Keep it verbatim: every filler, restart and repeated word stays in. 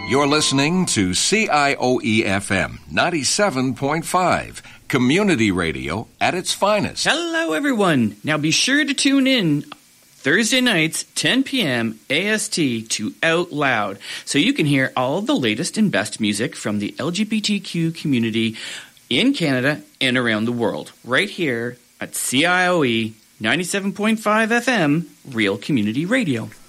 You're listening to C I O E F M ninety-seven point five, community radio at its finest. Hello, everyone. Now be sure to tune in Thursday nights, ten p.m. A S T to Out Loud, so you can hear all the latest and best music from the L G B T Q community in Canada and around the world, right here at C I O E ninety-seven point five F M, Real Community Radio.